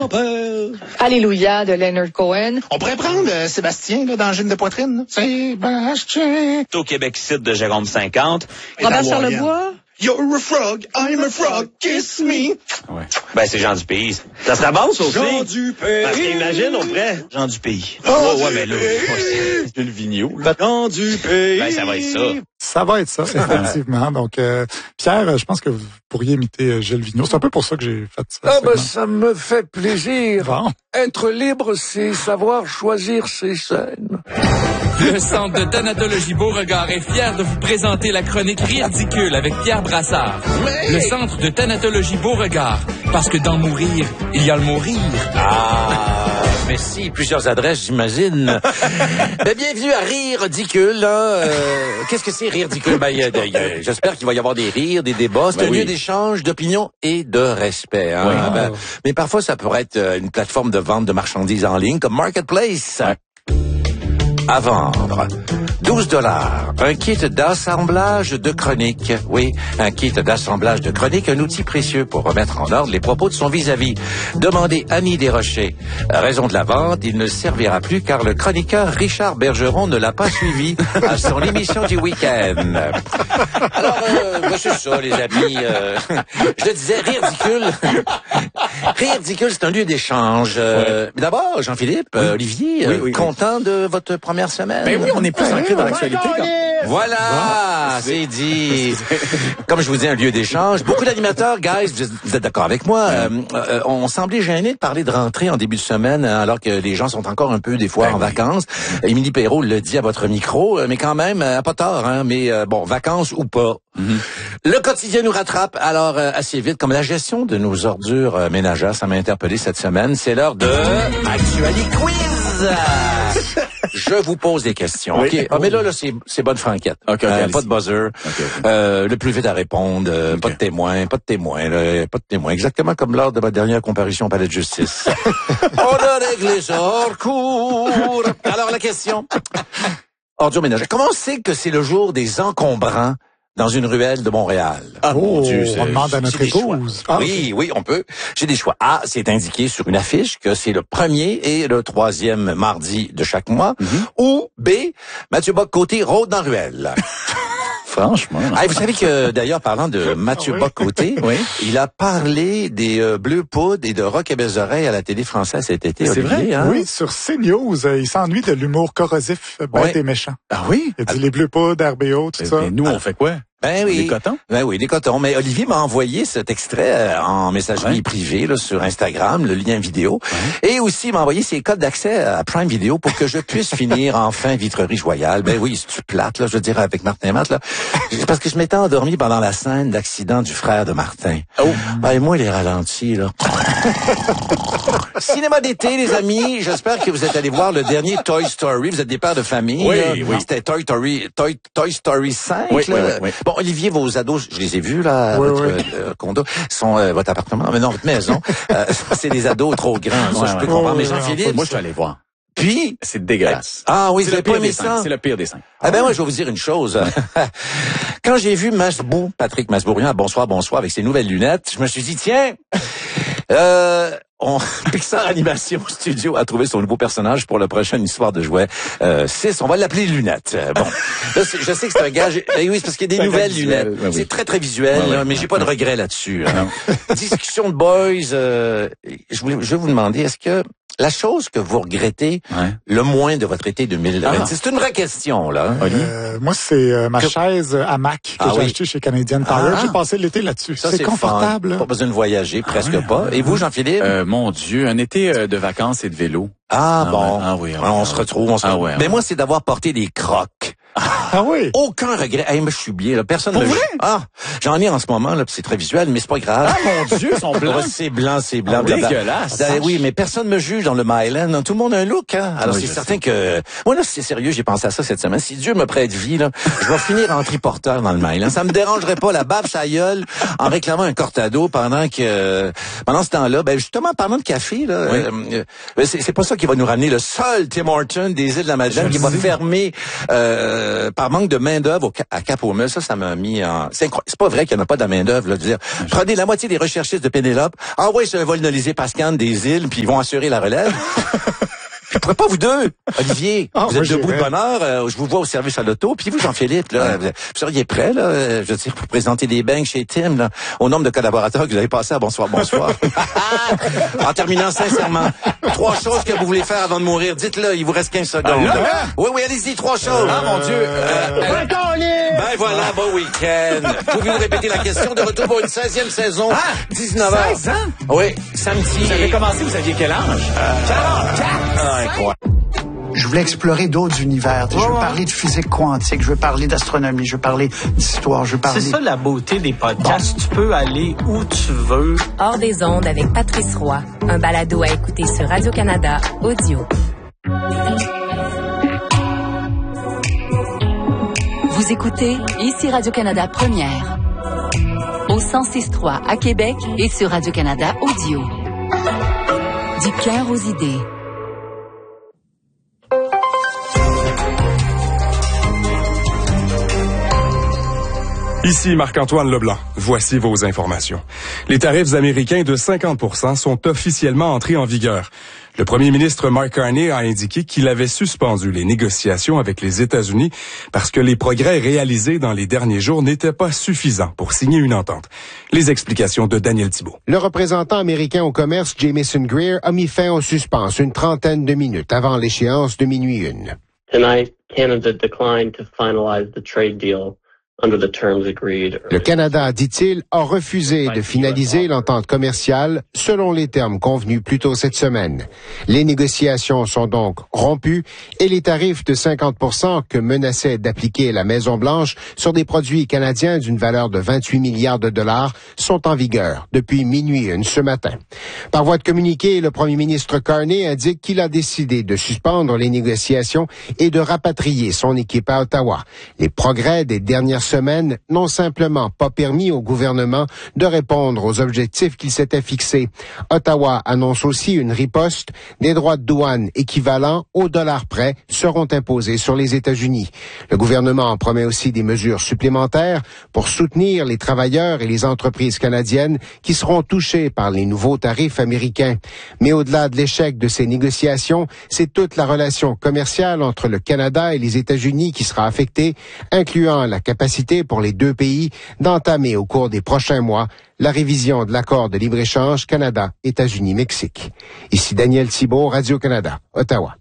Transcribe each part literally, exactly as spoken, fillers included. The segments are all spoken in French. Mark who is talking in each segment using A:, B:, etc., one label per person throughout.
A: Alléluia de Leonard Cohen.
B: On pourrait prendre euh, Sébastien là, dans le gym de poitrine. Là. Sébastien.
C: Au Québec site de Jérôme cinquante.
A: Robert Charlebois.
B: You're a frog, I'm a frog, kiss me.
C: Ouais. Ben, c'est Jean du Pays. Ça serait bon, ça aussi.
B: Jean du Pays.
C: Parce qu'imagine, on pourrait. Jean du Pays.
B: Oh,
C: ouais, ouais, mais là, c'est le vigneau.
B: Jean du Pays.
C: Ben, ça va être ça.
D: Ça va être ça, effectivement. Donc, euh, Pierre, je pense que vous pourriez imiter euh, Gilles Vigneault. C'est un peu pour ça que j'ai fait ça.
E: Ah ben, ça me fait plaisir.
D: Bon.
E: Être libre, c'est savoir choisir ses scènes.
F: Le Centre de thanatologie Beauregard est fier de vous présenter la chronique Ridicule avec Pierre Brassard.
B: Mais...
F: Le Centre de thanatologie Beauregard, parce que dans mourir, il y a le mourir.
G: Ah, merci. Plusieurs adresses, j'imagine. Ben, bienvenue à Rire Ridicule. Hein. Euh, qu'est-ce que c'est Rire Ridicule? Ben, y a, y a, j'espère qu'il va y avoir des rires, des débats. C'est ben un oui. lieu d'échange, d'opinion et de respect. Hein. Oui. Ben, mais parfois, ça pourrait être une plateforme de vente de marchandises en ligne comme Marketplace. Ouais. À vendre. douze dollars. Un kit d'assemblage de chroniques. Oui, un kit d'assemblage de chroniques, un outil précieux pour remettre en ordre les propos de son vis-à-vis. Demandez Annie Desrochers. Raison de la vente, il ne servira plus car le chroniqueur Richard Bergeron ne l'a pas suivi à son émission du week-end. Alors, euh, ben c'est ça, les amis. Euh, je le disais, Rire Ridicule. Rire Ridicule, c'est un lieu d'échange. Euh, ouais. D'abord, Jean-Philippe, oui. euh, Olivier, oui, oui, content oui. de votre première semaine.
H: Ben oui, on est plus ancré dans l'actualité. Comme...
G: Voilà, ah, c'est dit. Comme je vous dis, un lieu d'échange. Beaucoup d'animateurs, guys, vous êtes d'accord avec moi, euh, euh, on semblait gêné de parler de rentrée en début de semaine, alors que les gens sont encore un peu, des fois, ben en oui. vacances. Émilie Perrault le dit à votre micro, mais quand même, euh, pas tort, hein, mais euh, bon, vacances ou pas. Mm-hmm. Le quotidien nous rattrape, alors euh, assez vite, comme la gestion de nos ordures euh, ménagères, ça m'a interpellé cette semaine. C'est l'heure de Actualité Quiz. Je vous pose des questions. Oui. Ok. Ah, mais là, là, c'est, c'est bonne franquette. Okay, okay, euh, pas de buzzer. Okay, okay. Euh, le plus vite à répondre. Euh, okay. Pas de témoin. Pas de témoin. Là, pas de témoin. Exactement comme lors de ma dernière comparution au palais de justice. On a réglé ça hors cours. Alors la question. Ordures ménagères. Comment on sait que c'est le jour des encombrants dans une ruelle de Montréal?
D: Ah, oh, mon Dieu, on demande à notre épouse.
G: Ah, oui, okay. oui, on peut. J'ai des choix. A, c'est indiqué sur une affiche que c'est le premier et le troisième mardi de chaque mois. Mm-hmm. Ou B, Mathieu Bock-Côté rôde dans ruelle.
H: Franchement.
G: Ah, vous savez que, d'ailleurs, parlant de Mathieu oui. Bock-Côté, oui. il a parlé des euh, Bleus Poudres et de Rock et Belles Oreilles à la télé française cet été.
D: C'est
G: Olivier,
D: vrai?
G: Hein?
D: Oui, sur CNews, euh, il s'ennuie de l'humour corrosif, bête oui. et méchant.
H: Ah oui?
D: Il a dit les Bleus Poudres, R B O, tout
H: et,
D: ça.
H: Et nous, on fait quoi?
G: Ben oui.
H: Des cotons?
G: Ben oui, des cotons. Mais Olivier m'a envoyé cet extrait euh, en messagerie ouais. privée là, sur Instagram, le lien vidéo. Ouais. Et aussi, il m'a envoyé ses codes d'accès à Prime Video pour que je puisse finir enfin Vitrerie Royale. Ben oui, c'est plate, là, je veux dire, avec Martin Matt, là. Parce que je m'étais endormi pendant la scène d'accident du frère de Martin. Oh. Ben, moi, les ralentis, là. Cinéma d'été, les amis. J'espère que vous êtes allés voir le dernier Toy Story. Vous êtes des pères de famille.
H: Oui,
G: là.
H: oui.
G: C'était Toy Story, Toy, Toy Story cinq.
H: Oui,
G: là.
H: oui, oui, oui.
G: Bon, Olivier, vos ados, je les ai vus, là,
D: oui,
G: votre
D: oui.
G: Euh, condo, sont euh, votre appartement, mais non, votre maison. euh, c'est des ados trop grands, ça,
H: ouais,
G: je peux
H: ouais.
G: comprendre.
D: Oh,
G: mais Jean-Philippe...
H: Moi, je suis allé voir.
G: Puis...
H: C'est dégueulasse.
G: Ah oui,
H: c'est
G: vous
H: le
G: avez pas aimé
H: ça?
G: ça?
H: C'est le pire des cinq.
G: Ah ben moi, je vais vous dire une chose. Quand j'ai vu Masbou, Patrick Masbourian, à Bonsoir, Bonsoir, avec ses nouvelles lunettes, je me suis dit, tiens... Euh, on, Pixar Animation Studio a trouvé son nouveau personnage pour la prochaine histoire de jouets euh, six. On va l'appeler Lunettes. Bon, là, je sais que c'est un gars... Eh oui, c'est parce qu'il y a des nouvelles lunettes. Ouais, oui. C'est très, très visuel, ouais, là, mais ouais, j'ai pas ouais. de regret là-dessus. Hein. Discussion de boys. Euh, je, voulais, je vais vous demander, est-ce que la chose que vous regrettez ouais. le moins de votre été deux mille vingt, ah. c'est une vraie question, là.
D: Euh, moi, c'est euh, ma que... chaise hamac que ah, j'ai oui. achetée chez Canadian Tire. Ah. J'ai passé l'été là-dessus. Ça, c'est, c'est confortable.
G: Pas besoin de voyager, presque ah, ouais. pas. Et vous, Jean-Philippe?
H: Euh, mon Dieu, un été euh, de vacances et de vélo.
G: Ah,
H: ah
G: bon.
H: Ouais. Ah oui. Ah,
G: Alors, on
H: ah,
G: se retrouve. On se
H: ah,
G: retrouve.
H: ouais,
G: Mais
H: ouais.
G: moi, c'est d'avoir porté des crocs.
D: Ah oui?
G: Aucun regret. Hey, moi, je suis bien, là. Personne
D: Pour
G: ne
D: vrai?
G: Ah, j'en ai en ce moment, là, pis c'est très visuel, mais c'est pas grave.
H: Ah, mon Dieu, ils sont blancs.
G: c'est blanc, c'est blanc.
H: Ah, dégueulasse.
G: Ah, oui, mais personne me juge dans le Myland. Tout le monde a un look, hein. Alors, oui, c'est certain sais. que, moi, là, c'est sérieux, j'ai pensé à ça cette semaine. Si Dieu me prête vie, là, je vais finir en triporteur dans le Myland. Ça me dérangerait pas la bave sa gueule en réclamant un cortado pendant que, pendant ce temps-là, ben, justement, parlant de café, là, oui. euh, c'est, c'est pas ça qui va nous ramener le seul Tim Hortons des îles de la Madeleine qui va fermer, euh, euh, par manque de main-d'œuvre à Cap-aux-Meules, ça, ça m'a mis en... C'est, incro... c'est pas vrai qu'il n'y en a pas de main-d'œuvre, là, de dire, prenez la moitié des recherchistes de Pénélope, envoyez sur un vol Nolisée Pascane des îles, puis ils vont assurer la relève. Je pourrais pas vous deux, Olivier.
D: Ah,
G: vous êtes debout de bonne heure, euh, je vous vois au service à l'auto, puis vous, Jean-Philippe, là, vous seriez prêt, là, euh, je veux dire, pour présenter des banques chez Tim, là, au nombre de collaborateurs que vous avez passé à Bonsoir, Bonsoir. En terminant sincèrement, trois choses que vous voulez faire avant de mourir, dites-le, il vous reste quinze secondes.
H: Ah, là, là?
G: Oui, oui, allez-y, trois choses.
H: Ah, mon Dieu. Euh,
G: euh, ben voilà, bon week-end. Pouvez-vous répéter la question de retour pour une seizième saison?
H: Ah,
G: dix-neuf heures.
H: seize ans?
G: Oui, samedi.
H: Vous avez commencé, vous aviez quel âge? Euh, quarante.
G: Ah, incroyable.
I: Je voulais explorer d'autres univers. Je veux parler de physique quantique, je veux parler d'astronomie, je veux parler d'histoire, je veux parler...
J: C'est ça la beauté des podcasts. Bon. Tu peux aller où tu veux.
K: Hors des ondes avec Patrice Roy. Un balado à écouter sur Radio-Canada Audio.
L: Vous écoutez ici Radio-Canada Première. Au cent six trois à Québec et sur Radio-Canada Audio. Du cœur aux idées.
M: Ici Marc-Antoine Leblanc. Voici vos informations. Les tarifs américains de cinquante pour cent sont officiellement entrés en vigueur. Le premier ministre Mark Carney a indiqué qu'il avait suspendu les négociations avec les États-Unis parce que les progrès réalisés dans les derniers jours n'étaient pas suffisants pour signer une entente. Les explications de Daniel Thibault.
N: Le représentant américain au commerce, Jamieson Greer, a mis fin au suspense une trentaine de minutes avant l'échéance de minuit une.
O: Tonight, Canada declined to finalize the trade deal.
N: Le Canada, dit-il, a refusé de finaliser l'entente commerciale selon les termes convenus plus tôt cette semaine. Les négociations sont donc rompues et les tarifs de cinquante pour cent que menaçait d'appliquer la Maison-Blanche sur des produits canadiens d'une valeur de vingt-huit milliards de dollars sont en vigueur depuis minuit une ce matin. Par voie de communiqué, le premier ministre Carney indique qu'il a décidé de suspendre les négociations et de rapatrier son équipe à Ottawa. Les progrès des dernières semaines n'ont simplement pas permis au gouvernement de répondre aux objectifs qu'il s'était fixés. Ottawa annonce aussi une riposte. Des droits de douane équivalents au dollar près seront imposés sur les États-Unis. Le gouvernement en promet aussi des mesures supplémentaires pour soutenir les travailleurs et les entreprises canadiennes qui seront touchés par les nouveaux tarifs américains. Mais au-delà de l'échec de ces négociations, c'est toute la relation commerciale entre le Canada et les États-Unis qui sera affectée, incluant la capacité pour les deux pays d'entamer au cours des prochains mois la révision de l'accord de libre-échange Canada-États-Unis-Mexique. Ici Daniel Thibault, Radio-Canada, Ottawa.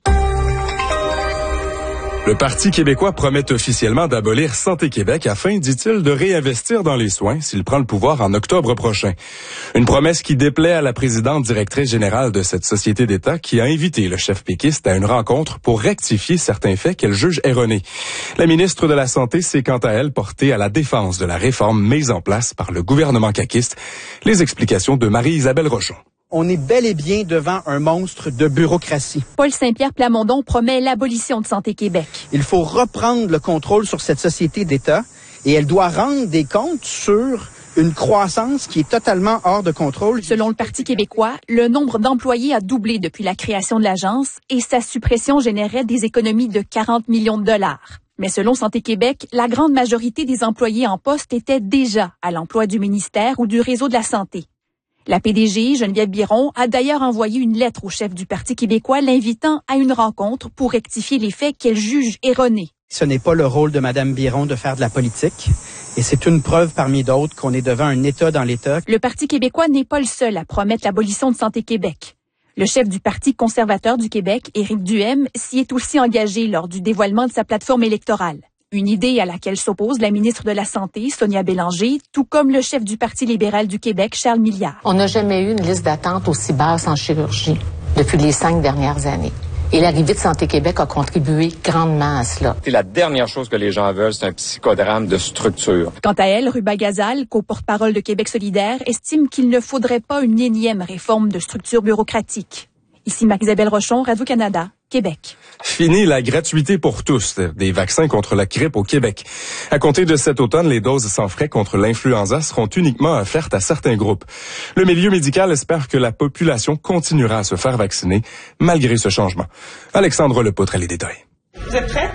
M: Le Parti québécois promet officiellement d'abolir Santé Québec afin, dit-il, de réinvestir dans les soins s'il prend le pouvoir en octobre prochain. Une promesse qui déplaît à la présidente directrice générale de cette société d'État qui a invité le chef péquiste à une rencontre pour rectifier certains faits qu'elle juge erronés. La ministre de la Santé s'est quant à elle portée à la défense de la réforme mise en place par le gouvernement caquiste. Les explications de Marie-Isabelle Rochon.
P: On est bel et bien devant un monstre de bureaucratie.
Q: Paul Saint-Pierre Plamondon promet l'abolition de Santé Québec.
P: Il faut reprendre le contrôle sur cette société d'État et elle doit rendre des comptes sur une croissance qui est totalement hors de contrôle.
Q: Selon le Parti québécois, le nombre d'employés a doublé depuis la création de l'agence et sa suppression générait des économies de quarante millions de dollars. Mais selon Santé Québec, la grande majorité des employés en poste étaient déjà à l'emploi du ministère ou du réseau de la santé. La P D G, Geneviève Biron, a d'ailleurs envoyé une lettre au chef du Parti québécois l'invitant à une rencontre pour rectifier les faits qu'elle juge erronés.
P: Ce n'est pas le rôle de Mme Biron de faire de la politique. Et c'est une preuve parmi d'autres qu'on est devant un État dans l'État.
Q: Le Parti québécois n'est pas le seul à promettre l'abolition de Santé Québec. Le chef du Parti conservateur du Québec, Éric Duhaime, s'y est aussi engagé lors du dévoilement de sa plateforme électorale. Une idée à laquelle s'oppose la ministre de la Santé, Sonia Bélanger, tout comme le chef du Parti libéral du Québec, Charles Milliard.
R: On n'a jamais eu une liste d'attente aussi basse en chirurgie depuis les cinq dernières années. Et l'arrivée de Santé Québec a contribué grandement à cela.
S: C'est la dernière chose que les gens veulent, c'est un psychodrame de structure.
Q: Quant à elle, Ruba Gazal, co-porte-parole de Québec solidaire, estime qu'il ne faudrait pas une énième réforme de structure bureaucratique. Ici Marie-Isabelle Rochon, Radio-Canada, Québec.
M: Fini la gratuité pour tous des vaccins contre la grippe au Québec. À compter de cet automne, les doses sans frais contre l'influenza seront uniquement offertes à certains groupes. Le milieu médical espère que la population continuera à se faire vacciner malgré ce changement. Alexandre Lepautre a les détails.
T: Vous êtes prêts?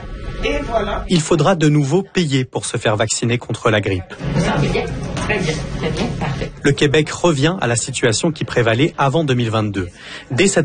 T: Il faudra de nouveau payer pour se faire vacciner contre la grippe.
R: Très bien, très bien, parfait.
T: Le Québec revient à la situation qui prévalait avant deux mille vingt-deux. Dès cette